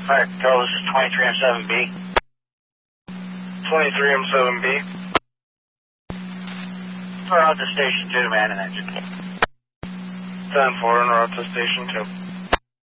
Alright, Patrol, this is 23M7B. 23M7B. We're out to Station 2, man, and engine. 10-4, and we're out to Station 2.